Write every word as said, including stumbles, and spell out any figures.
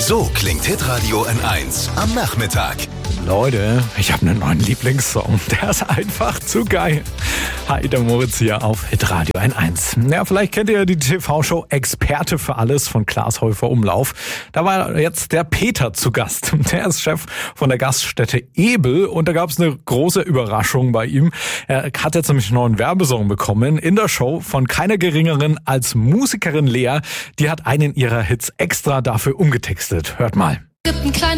So klingt Hitradio N eins am Nachmittag. Leute, ich habe einen neuen Lieblingssong. Der ist einfach zu geil. Hi, der Moritz hier auf Hitradio N eins. Ja, vielleicht kennt ihr ja die T V-Show Experte für alles von Klaas Häufer Umlauf. Da war jetzt der Peter zu Gast. Der ist Chef von der Gaststätte Ebel und da gab es eine große Überraschung bei ihm. Er hat jetzt nämlich einen neuen Werbesong bekommen in der Show von keiner geringeren als Musikerin Lea. Die hat einen ihrer Hits extra dafür umgetextet. Hört mal.